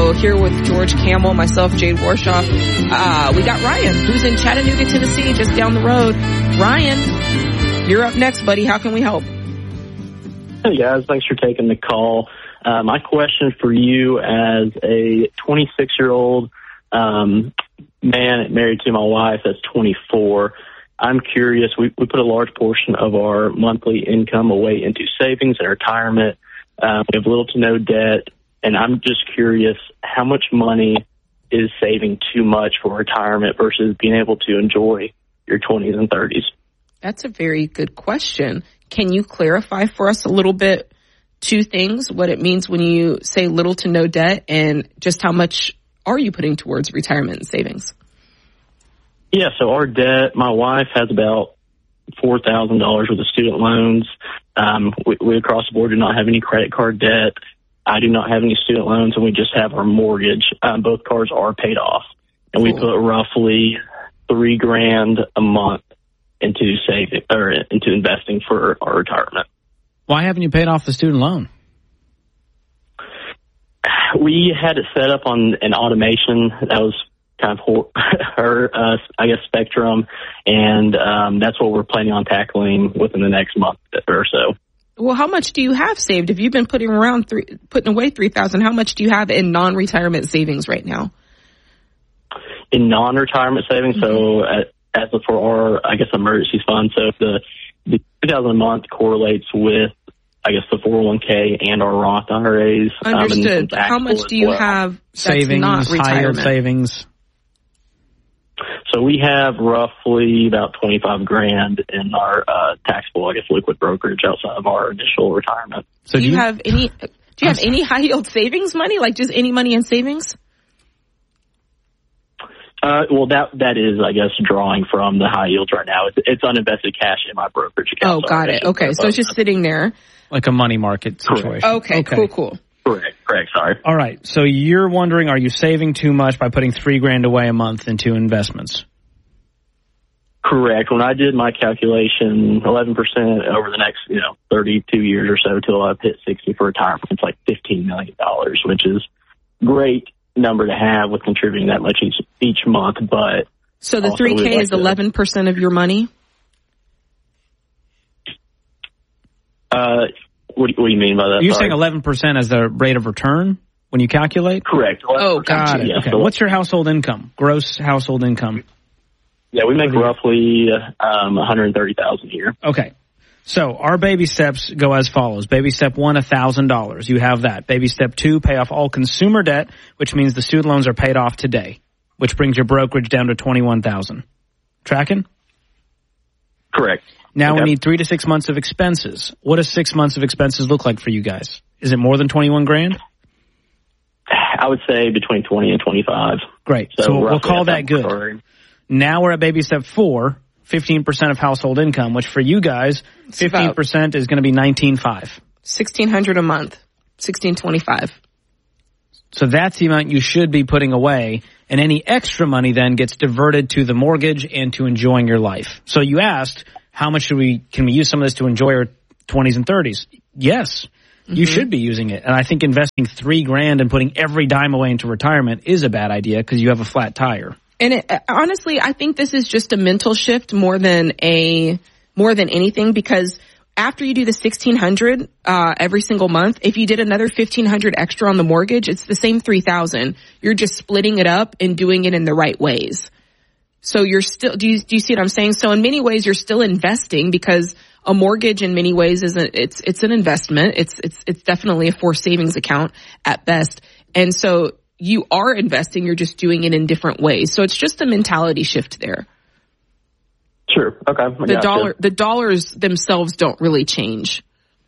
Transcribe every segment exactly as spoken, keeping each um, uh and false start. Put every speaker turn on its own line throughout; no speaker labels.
So here with George Kamel, myself, Jade Warshaw, uh, we got Ryan, who's in Chattanooga, Tennessee, just down the road. Ryan, you're up next, buddy. How can we help?
Hey, guys. Thanks for taking the call. Uh, my question for you as a twenty-six-year-old um, man married to my wife that's twenty-four, I'm curious. We, we put a large portion of our monthly income away into savings and retirement. Uh, we have little to no debt, and I'm just curious how much money is saving too much for retirement versus being able to enjoy your twenties and thirties?
That's a very good question. Can you clarify for us a little bit two things, what it means when you say little to no debt, and just how much are you putting towards retirement and savings?
Yeah, so our debt, my wife has about four thousand dollars worth of student loans. Um, we, we across the board do not have any credit card debt. I do not have any student loans, and we just have our mortgage. Um, both cards are paid off, and we put roughly three grand a month into saving or into investing for our retirement.
Why haven't you paid off the student loan?
We had it set up on an automation that was kind of her, uh, I guess, spectrum, and um, that's what we're planning on tackling within the next month or so.
Well, how much do you have saved? If you've been putting around three, putting away three thousand, how much do you have in non-retirement savings right now?
In non-retirement savings, mm-hmm. so uh, as for our, I guess, emergency fund, so if the the two thousand a month correlates with, I guess, the four oh one k and our Roth I R As.
Understood.
Um,
but how much do you
well.
have that's
savings,
not retirement?
high yield savings.
So we have roughly about twenty-five grand in our uh, taxable, I guess, liquid brokerage outside of our initial retirement.
So do you, you have any? Do you have any high yield savings money? Like just any money in savings?
Uh, well, that that is, I guess, drawing from the high yields right now. It's, it's uninvested cash in my brokerage account.
Oh, got it. Okay, so it's just sitting there,
like a money market situation.
Okay, okay, cool, cool.
Correct, correct, sorry.
All right, so you're wondering, are you saving too much by putting three grand away a month into investments?
Correct. When I did my calculation, eleven percent over the next, you know, thirty-two years or so till I've hit sixty for retirement, it's like fifteen million dollars, which is great number to have with contributing that much each, each month. But
so the three K like is eleven percent of your money?
Uh, what, what do you mean by that?
Are you
Sorry.
saying eleven percent as the rate of return when you calculate?
Correct.
Oh, got it.
Yes.
Okay. What's your household income? Gross household income?
Yeah, we make roughly um, one hundred thirty thousand dollars a year.
Okay. So our baby steps go as follows. Baby step one, one thousand dollars. You have that. Baby step two, pay off all consumer debt, which means the student loans are paid off today, which brings your brokerage down to twenty-one thousand dollars. Tracking?
Correct.
Now
okay.
we need three to six months of expenses. What does six months of expenses look like for you guys? Is it more than twenty-one grand?
I would say between twenty and twenty-five.
Great. So, so we'll call that good. Story. Now we're at baby step four, fifteen percent of household income, which for you guys, fifteen percent is going to be nineteen thousand five hundred.
sixteen hundred a month, sixteen twenty-five.
So that's the amount you should be putting away, and any extra money then gets diverted to the mortgage and to enjoying your life. So you asked, how much should we, can we use some of this to enjoy our twenties and thirties? Yes, mm-hmm. You should be using it. And I think investing three grand and putting every dime away into retirement is a bad idea because you have a flat tire.
And it, honestly, I think this is just a mental shift more than a, more than anything, because after you do the sixteen hundred, uh, every single month, if you did another fifteen hundred extra on the mortgage, it's the same three thousand. You're just splitting it up and doing it in the right ways. So you're still, do you, do you see what I'm saying? So in many ways, you're still investing, because a mortgage in many ways isn't, it's, it's an investment. It's, it's, it's definitely a forced savings account at best. And so you are investing, you're just doing it in different ways. So it's just a mentality shift there.
Sure. Okay. I
the dollar, you. the dollars themselves don't really change.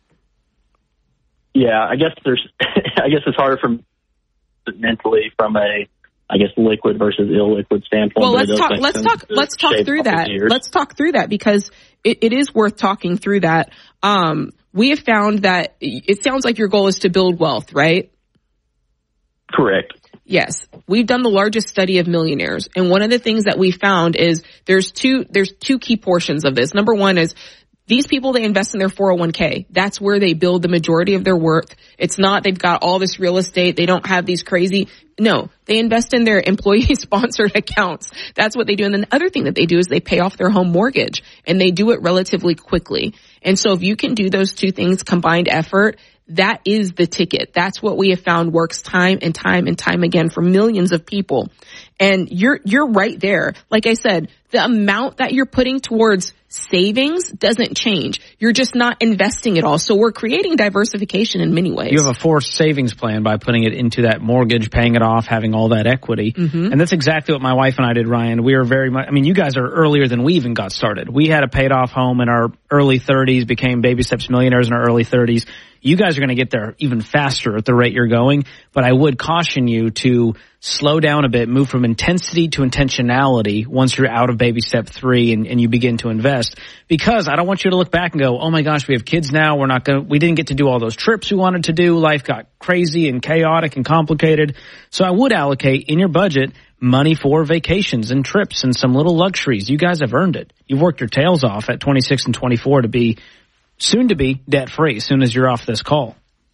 Yeah, I guess there's, I guess it's harder from mentally from a, I guess, liquid versus illiquid standpoint.
Well, let's talk, let's talk, let's talk through that. Let's talk through that, because it, it is worth talking through that. Um, we have found that it sounds like your goal is to build wealth, right?
Correct.
Yes. We've done the largest study of millionaires. And one of the things that we found is there's two, there's two key portions of this. Number one is These people, they invest in their four oh one k. That's where they build the majority of their worth. It's not they've got all this real estate. They don't have these crazy. No, they invest in their employee sponsored accounts. That's what they do. And then the other thing that they do is they pay off their home mortgage, and they do it relatively quickly. And so if you can do those two things, combined effort, that is the ticket. That's what we have found works time and time and time again for millions of people. And you're, you're right there. Like I said, the amount that you're putting towards savings doesn't change. You're just not investing it all. So we're creating diversification in many ways.
You have a forced savings plan by putting it into that mortgage, paying it off, having all that equity. Mm-hmm. And that's exactly what my wife and I did, Ryan. We were very much, I mean, you guys are earlier than we even got started. We had a paid off home in our early thirties, became Baby Steps millionaires in our early thirties. You guys are going to get there even faster at the rate you're going. But I would caution you to slow down a bit, move from intensity to intentionality once you're out of baby step three and, and you begin to invest. Because I don't want you to look back and go, oh my gosh, we have kids now. We're not going to, we didn't get to do all those trips we wanted to do. Life got crazy and chaotic and complicated. So I would allocate in your budget money for vacations and trips and some little luxuries. You guys have earned it. You've worked your tails off at twenty-six and twenty-four to be soon to be debt free as soon as you're off this call.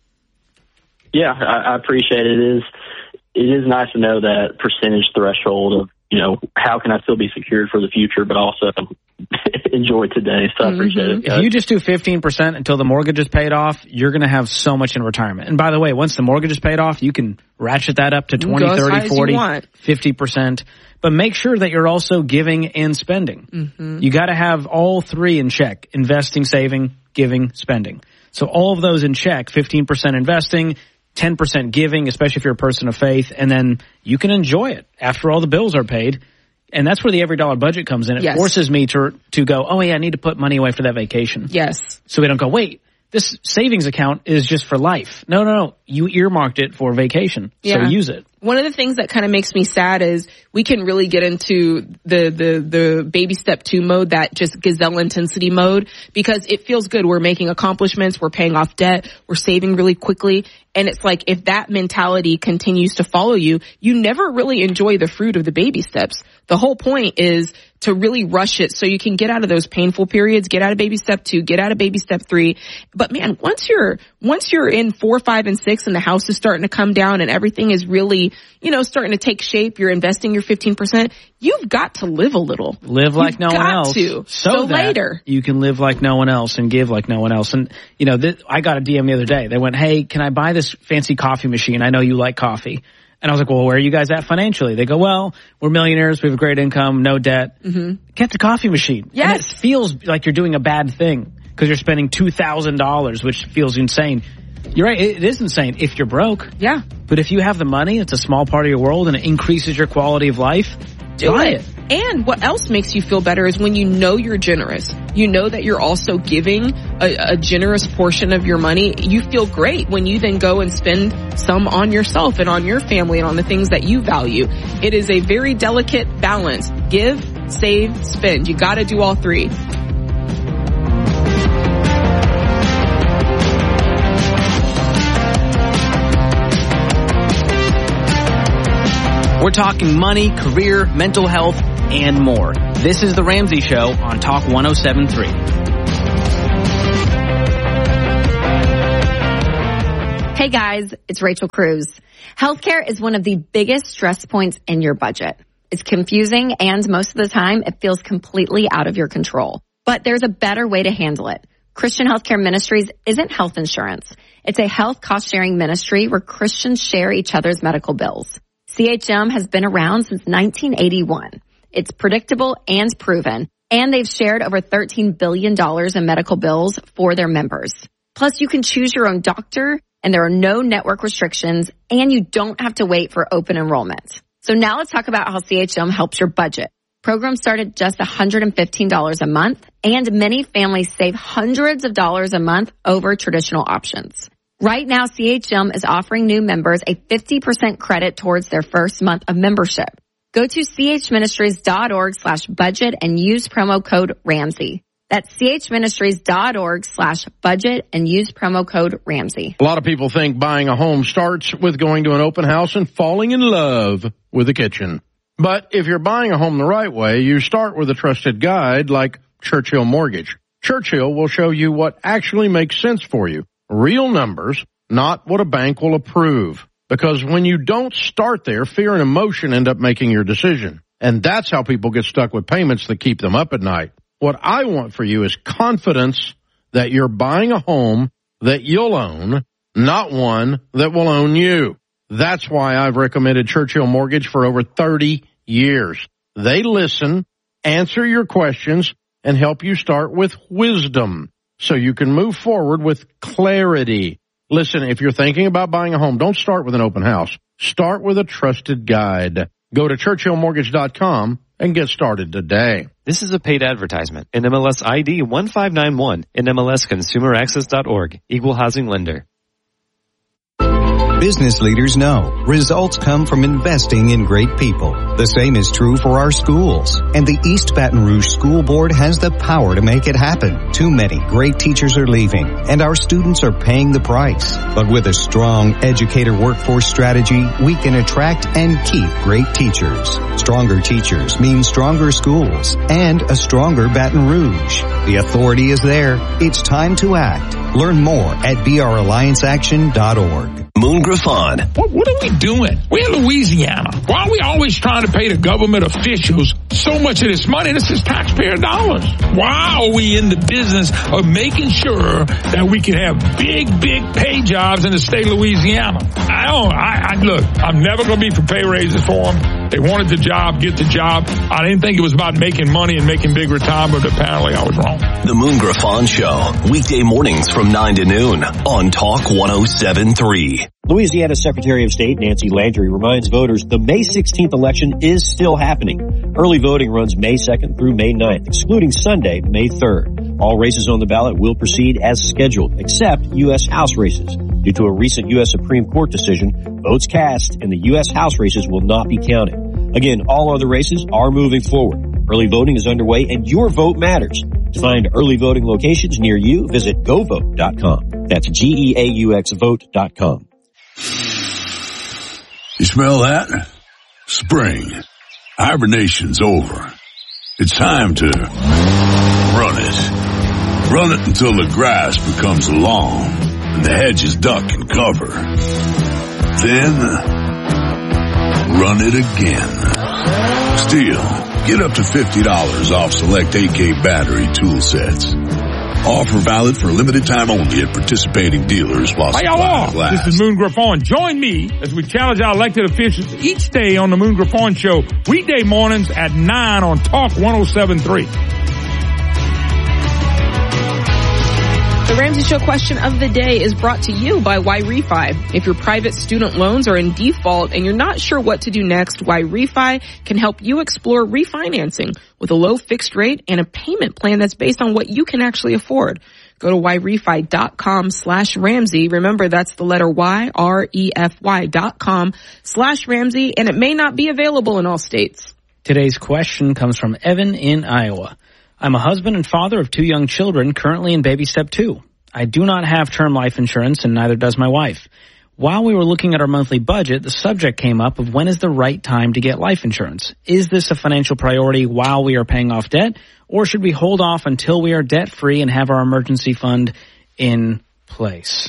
Yeah, I, I appreciate it. It is, it is nice to know that percentage threshold of, you know, how can I still be secured for the future, but also enjoy today. So I appreciate it.
If you just do fifteen percent until the mortgage is paid off, you're going to have so much in retirement. And by the way, once the mortgage is paid off, you can ratchet that up to twenty, thirty, forty, fifty percent. But make sure that you're also giving and spending. Mm-hmm. You got to have all three in check: investing, saving, giving, spending. So all of those in check, fifteen percent investing, ten percent giving, especially if you're a person of faith, and then you can enjoy it after all the bills are paid. And that's where the every dollar budget comes in. It yes. forces me to to go, oh yeah, I need to put money away for that vacation.
Yes.
So we don't go, wait, this savings account is just for life. No, no, no. You earmarked it for vacation. Yeah. So use it.
One of the things that kind of makes me sad is we can really get into the, the, the baby step two mode, that just gazelle intensity mode, because it feels good. We're making accomplishments. We're paying off debt. We're saving really quickly. And it's like, if that mentality continues to follow you, you never really enjoy the fruit of the baby steps. The whole point is to really rush it so you can get out of those painful periods, get out of baby step two, get out of baby step three. But man, once you're, once you're in four, five, and six and the house is starting to come down and everything is really, you know, starting to take shape, you're investing your fifteen percent, you've got to live a little.
Live like
you've
no one else.
To.
So,
so
that
later
you can live like no one else and give like no one else. And, you know, th- I got a D M the other day. They went, hey, can I buy this fancy coffee machine? I know you like coffee. And I was like, well, where are you guys at financially? They go, well, we're millionaires. We have a great income, no debt. Mm-hmm. Get the coffee machine.
Yes.
And it feels like you're doing a bad thing because you're spending two thousand dollars, which feels insane. You're right. It is insane if you're broke.
Yeah.
But if you have the money, it's a small part of your world and it increases your quality of life.
Do
buy
it. it. And what else makes you feel better is when you know you're generous. You know that you're also giving a, a generous portion of your money. You feel great when you then go and spend some on yourself and on your family and on the things that you value. It is a very delicate balance. Give, save, spend. You got to do all three.
We're talking money, career, mental health, and more. This is The Ramsey Show on Talk one oh seven point three.
Hey guys, it's Rachel Cruz. Healthcare is one of the biggest stress points in your budget. It's confusing and most of the time it feels completely out of your control. But there's a better way to handle it. Christian Healthcare Ministries isn't health insurance. It's a health cost-sharing ministry where Christians share each other's medical bills. C H M has been around since nineteen eighty-one. It's predictable and proven, and they've shared over thirteen billion dollars in medical bills for their members. Plus, you can choose your own doctor, and there are no network restrictions, and you don't have to wait for open enrollment. So now let's talk about how C H M helps your budget. Programs start at just one hundred fifteen dollars a month, and many families save hundreds of dollars a month over traditional options. Right now, C H M is offering new members a fifty percent credit towards their first month of membership. Go to chministries.org slash budget and use promo code Ramsey. That's chministries.org slash budget and use promo code Ramsey.
A lot of people think buying a home starts with going to an open house and falling in love with a kitchen. But if you're buying a home the right way, you start with a trusted guide like Churchill Mortgage. Churchill will show you what actually makes sense for you. Real numbers, not what a bank will approve. Because when you don't start there, fear and emotion end up making your decision. And that's how people get stuck with payments that keep them up at night. What I want for you is confidence that you're buying a home that you'll own, not one that will own you. That's why I've recommended Churchill Mortgage for over thirty years. They listen, answer your questions, and help you start with wisdom so you can move forward with clarity. Listen, if you're thinking about buying a home, don't start with an open house. Start with a trusted guide. Go to Churchill Mortgage dot com and get started today.
This is a paid advertisement. N M L S I D one five nine one. N M L S Consumer Access dot org. Equal Housing Lender.
Business leaders know results come from investing in great people. The same is true for our schools. And the East Baton Rouge School Board has the power to make it happen. Too many great teachers are leaving, and our students are paying the price. But with a strong educator workforce strategy, we can attract and keep great teachers. Stronger teachers mean stronger schools and a stronger Baton Rouge. The authority is there. It's time to act. Learn more at B R alliance action dot org.
Moon Griffon.
What, what are we doing? We're in Louisiana. Why are we always trying to pay the government officials so much of this money? This is taxpayer dollars. Why are we in the business of making sure that we can have big, big pay jobs in the state of Louisiana? I don't, I, I look, I'm never going to be for pay raises for them. They wanted the job, get the job. I didn't think it was about making money and making big retirement, but apparently I was wrong.
The Moon Griffon Show, weekday mornings from nine to noon on Talk one oh seven point three.
Louisiana Secretary of State Nancy Landry reminds voters the May sixteenth election is still happening. Early voting runs May second through May ninth, excluding Sunday, May third. All races on the ballot will proceed as scheduled, except U S House races. Due to a recent U S Supreme Court decision, votes cast in the U S House races will not be counted. Again, all other races are moving forward. Early voting is underway and your vote matters. To find early voting locations near you, visit go vote dot com. That's G E A U X vote dot com.
You smell that? Spring. Hibernation's over. It's time to run it. Run it until the grass becomes long and the hedges duck and cover. Then run it again. Still, get up to fifty dollars off select A K battery tool sets. Offer valid for a limited time only at participating dealers while supplies last.
This is Moon Griffon. Join me as we challenge our elected officials each day on the Moon Griffon Show, weekday mornings at nine on Talk one oh seven point three.
The Ramsey Show question of the day is brought to you by YRefi. If your private student loans are in default and you're not sure what to do next, YRefi can help you explore refinancing with a low fixed rate and a payment plan that's based on what you can actually afford. Go to YRefi dot com slash Ramsey. Remember, that's the letter Y, R E F Y dot com slash Ramsey, and it may not be available in all states.
Today's question comes from Evan in Iowa. I'm a husband and father of two young children, currently in baby step two. I do not have term life insurance, and neither does my wife. While we were looking at our monthly budget, the subject came up of when is the right time to get life insurance. Is this a financial priority while we are paying off debt, or should we hold off until we are debt-free and have our emergency fund in place?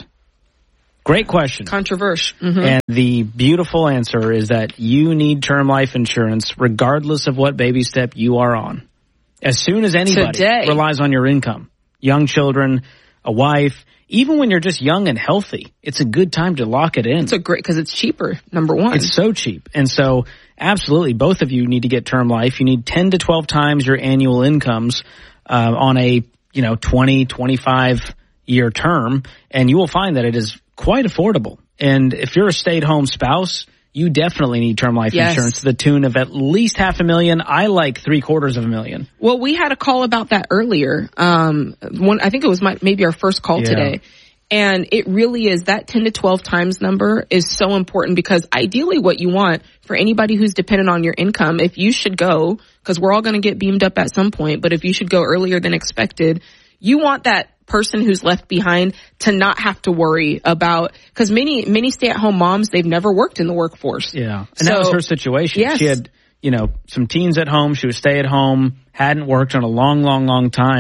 Great question.
Controversial. Mm-hmm.
And the beautiful answer is that you need term life insurance regardless of what baby step you are on. As soon as anybody
Today.
relies on your income, young children, a wife, even when you're just young and healthy, it's a good time to lock it in.
It's a great, because it's cheaper, number one.
It's so cheap. And so absolutely, both of you need to get term life. You need ten to twelve times your annual incomes uh, on a, you know, twenty, twenty-five year term, and you will find that it is quite affordable. And if you're a stay-at-home spouse, you definitely need term life
yes.
insurance to the tune of at least half a million. I like three quarters of a million.
Well, we had a call about that earlier. Um, one, I think it was my, maybe our first call
yeah.
today. And it really is, that ten to twelve times number is so important, because ideally what you want for anybody who's dependent on your income, if you should go, because we're all going to get beamed up at some point, but if you should go earlier than expected, you want that person who's left behind to not have to worry about, because many, many stay-at-home moms, they've never worked in the workforce.
Yeah. And
so,
that was her situation.
Yes.
She had, you know, some teens at home. She was stay at home, hadn't worked in a long, long, long time.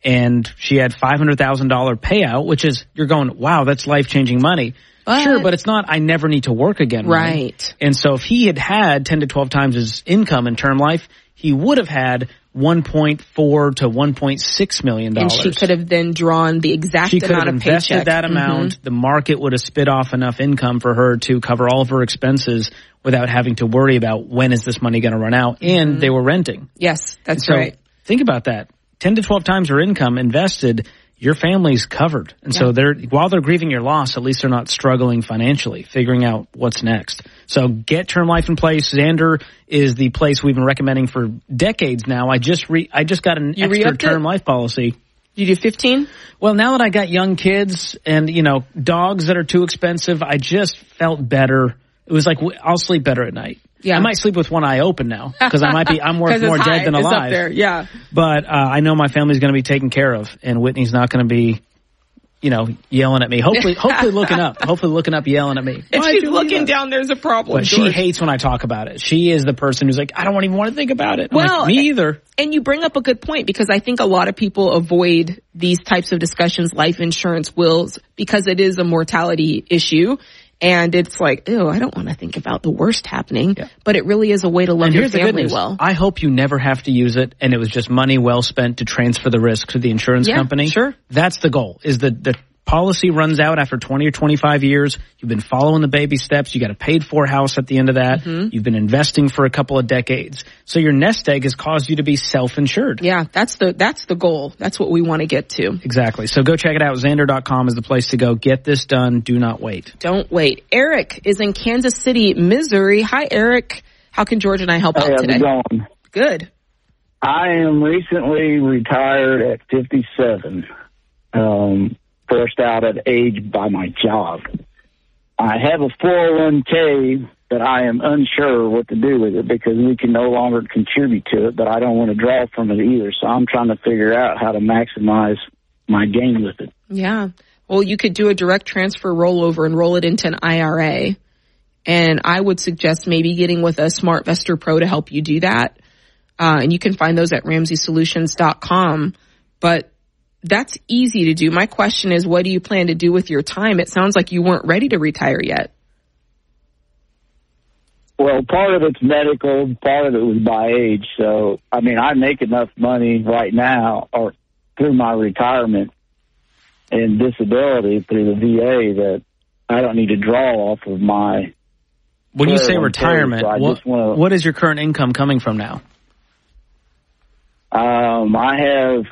and she had five hundred thousand dollars payout, which is, you're going, wow, that's life-changing money. But, sure, but it's not, I never need to work again.
Right.
Money. And so if he had had ten to twelve times his income in term life, he would have had one point four to one point six million dollars.
And she could have then drawn the exact
she could
amount
have
of
invested
paycheck.
that amount. Mm-hmm. The market would have spit off enough income for her to cover all of her expenses without having to worry about when is this money going to run out. And mm-hmm. they were renting.
Yes, that's
so
right.
Think about that. ten to twelve times her income invested, your family's covered. And yeah. so they're, while they're grieving your loss, at least they're not struggling financially, figuring out what's next. So get term life in place. Xander is the place we've been recommending for decades now. I just re, I just got an
you
extra term it? life policy.
You do fifteen?
Well, now that I got young kids and, you know, dogs that are too expensive, I just felt better. It was like, I'll sleep better at night. Yeah. I might sleep with one eye open now because I might be, I'm worth more
high.
dead than
it's
alive.
Up there. Yeah.
But, uh, I know my family's going to be taken care of and Whitney's not going to be, you know, yelling at me. Hopefully, hopefully looking up, hopefully looking up, yelling at me.
If she's looking down, there's a problem.
But she hates when I talk about it. She is the person who's like, I don't even want to think about it. I'm
well,
like, me either.
And you bring up a good point because I think a lot of people avoid these types of discussions, life insurance, wills, because it is a mortality issue. And it's like, ew, I don't want to think about the worst happening. Yeah. But it really is a way to love
and
your
here's
family
the good news.
well.
I hope you never have to use it and it was just money well spent to transfer the risk to the insurance
yeah,
company.
Sure.
That's the goal, is that the policy runs out after twenty or twenty-five years. You've been following the baby steps. You got a paid for house at the end of that. Mm-hmm. You've been investing for a couple of decades. So your nest egg has caused you to be self-insured.
Yeah, that's the, that's the goal. That's what we want to get to.
Exactly. So go check it out. Xander dot com is the place to go. Get this done. Do not wait.
Don't wait. Eric is in Kansas City, Missouri. Hi, Eric. How can George and I help
hey,
out today?
How's it going?
Good.
I am recently retired at fifty-seven. Um, forced out at age by my job. I have a four oh one k that I am unsure what to do with it because we can no longer contribute to it, but I don't want to draw from it either. So I'm trying to figure out how to maximize my gain with it.
Yeah. Well, you could do a direct transfer rollover and roll it into an I R A. And I would suggest maybe getting with a SmartVestor Pro to help you do that. Uh, and you can find those at ramsey solutions dot com. But that's easy to do. My question is, what do you plan to do with your time? It sounds like you weren't ready to retire yet.
Well, part of it's medical, part of it was by age. So, I mean, I make enough money right now or through my retirement and disability through the V A that I don't need to draw off of my...
When you say retirement, so what, wanna, what is your current income coming from now?
Um, I have...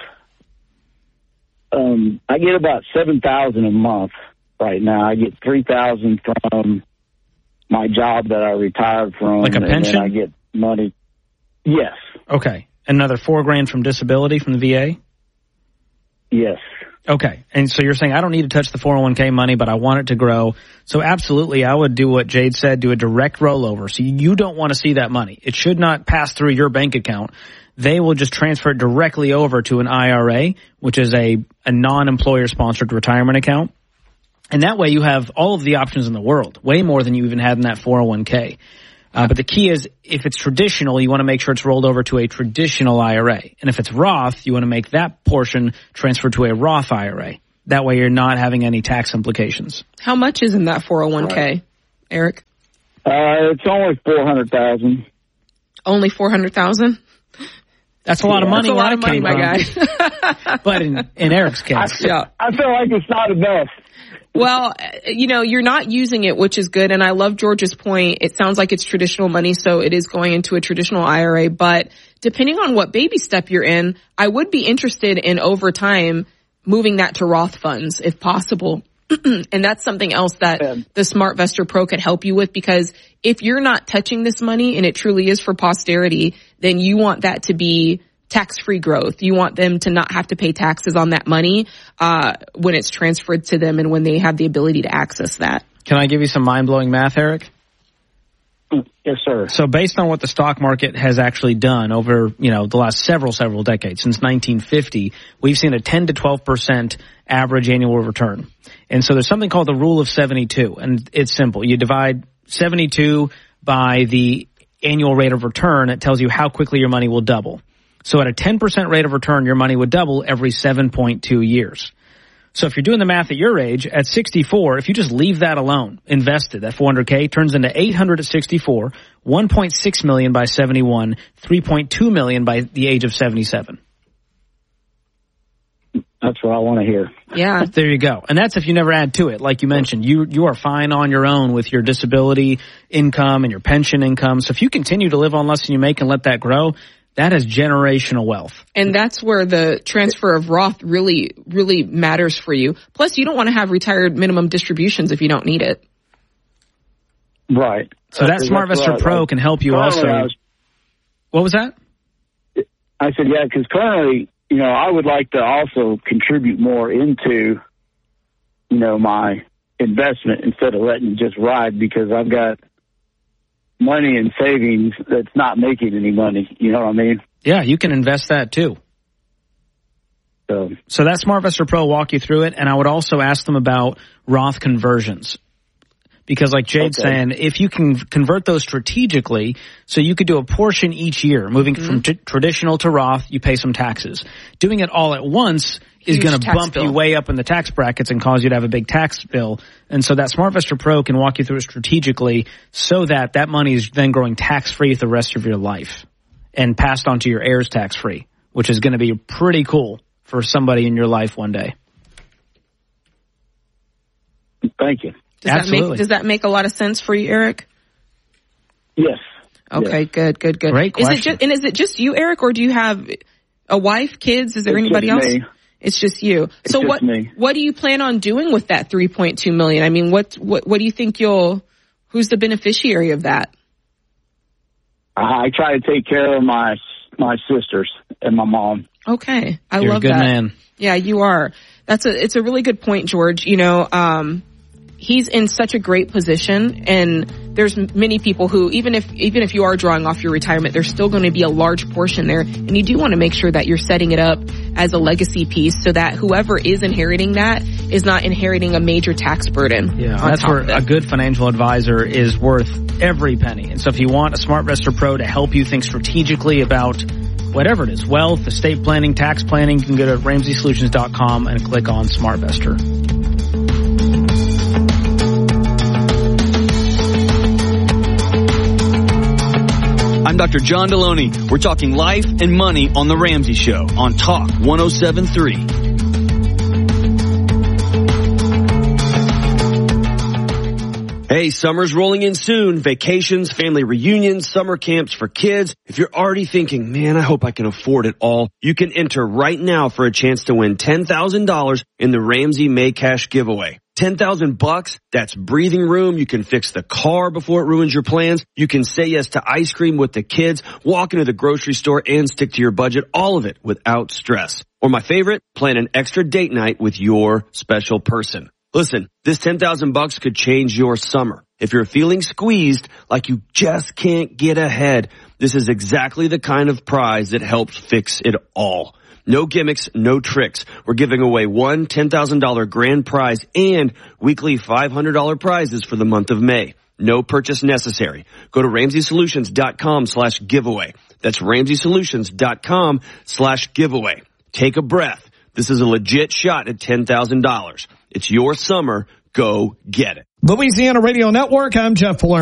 Um, I get about seven thousand a month right now. I get three thousand from my job that I retired from.
Like a pension?
And then I get money. Yes.
Okay. Another four grand from disability from the V A?
Yes.
Okay. And so you're saying I don't need to touch the four oh one k money, but I want it to grow. So absolutely, I would do what Jade said, do a direct rollover. So you don't want to see that money. It should not pass through your bank account. They will just transfer it directly over to an I R A, which is a, a non-employer sponsored retirement account. And that way you have all of the options in the world, way more than you even had in that four oh one k. Uh, but the key is if it's traditional, you want to make sure it's rolled over to a traditional I R A. And if it's Roth, you want to make that portion transfer to a Roth I R A. That way you're not having any tax implications.
How much is in that four oh one k, right. Eric?
Uh, it's only four hundred thousand dollars.
Only four hundred thousand dollars?
That's a lot
yeah,
of money.
That's a lot of money,
my
guy.
But in, in Eric's case.
I, yeah. I feel like it's not enough.
Well, you know, you're not using it, which is good. And I love George's point. It sounds like it's traditional money, so it is going into a traditional I R A. But depending on what baby step you're in, I would be interested in over time moving that to Roth funds if possible. And that's something else that yeah. the SmartVestor Pro could help you with, because if you're not touching this money and it truly is for posterity, then you want that to be tax-free growth. You want them to not have to pay taxes on that money uh when it's transferred to them and when they have the ability to access that.
Can I give you some mind-blowing math, Eric?
Yes, sir.
So based on what the stock market has actually done over, you know, the last several, several decades, since nineteen fifty, we've seen a ten to twelve percent average annual return. And so there's something called the rule of seventy-two, and it's simple. You divide seventy-two by the annual rate of return. It tells you how quickly your money will double. So at a ten percent rate of return, your money would double every seven point two years. So if you're doing the math at your age, at sixty-four, if you just leave that alone, invested, that four hundred K turns into eight hundred at sixty-four, one point six million by seventy-one, three point two million by the age of seventy-seven.
That's what I want to hear.
Yeah.
There you go. And that's if you never add to it. Like you mentioned, you, you are fine on your own with your disability income and your pension income. So if you continue to live on less than you make and let that grow, that is generational wealth.
And that's where the transfer of Roth really, really matters for you. Plus, you don't want to have retired minimum distributions if you don't need it.
Right.
So that SmartVestor Pro can help you also. Was, what was that?
I said, yeah, because currently, you know, I would like to also contribute more into, you know, my investment instead of letting it just ride, because I've got money in savings that's not making any money. You know what I mean?
Yeah, you can invest that too.
So,
so that SmartVestor Pro will walk you through it, and I would also ask them about Roth conversions. Because like Jade's okay. saying, if you can convert those strategically, so you could do a portion each year, moving mm-hmm. from t- traditional to Roth, you pay some taxes. Doing it all at once is going to bump bill. you way up in the tax brackets and cause you to have a big tax bill. And so that SmartVestor Pro can walk you through it strategically so that that money is then growing tax-free the rest of your life and passed on to your heirs tax-free, which is going to be pretty cool for somebody in your life one day.
Thank you.
Does Absolutely. that make, does that make a lot of sense for you, Eric?
Yes.
Okay,
yes.
good, good, good.
Great question.
Is it just, and is it just you, Eric, or do you have a wife, kids? Is there
it's
anybody else?
Me.
It's just you.
It's
so
just
what
me.
what do you plan on doing with that three point two million? I mean, what what what do you think you'll who's the beneficiary of that?
I try to take care of my my sisters and my mom.
Okay. I
You're
love
a good
that.
man.
Yeah, you are. That's a it's a really good point, George. You know, um he's in such a great position, and there's many people who, even if even if you are drawing off your retirement, there's still going to be a large portion there, and you do want to make sure that you're setting it up as a legacy piece so that whoever is inheriting that is not inheriting a major tax burden.
Yeah, that's where a good financial advisor is worth every penny. And so if you want a SmartVestor Pro to help you think strategically about whatever it is, wealth, estate planning, tax planning, you can go to Ramsey Solutions dot com and click on SmartVestor.
I'm Doctor John Deloney. We're talking life and money on The Ramsey Show on Talk one oh seven point three. Hey, summer's rolling in soon. Vacations, family reunions, summer camps for kids. If you're already thinking, man, I hope I can afford it all, you can enter right now for a chance to win ten thousand dollars in the Ramsey May Cash giveaway. ten thousand bucks, that's breathing room. You can fix the car before it ruins your plans. You can say yes to ice cream with the kids, walk into the grocery store and stick to your budget. All of it without stress. Or my favorite, plan an extra date night with your special person. Listen, this ten thousand bucks could change your summer. If you're feeling squeezed, like you just can't get ahead, this is exactly the kind of prize that helps fix it all. No gimmicks, no tricks. We're giving away one ten thousand dollars grand prize and weekly five hundred dollars prizes for the month of May. No purchase necessary. Go to Ramsey Solutions dot com slash giveaway. That's Ramsey Solutions dot com slash giveaway. Take a breath. This is a legit shot at ten thousand dollars. It's your summer. Go get it.
Louisiana Radio Network, I'm Jeff Fuller.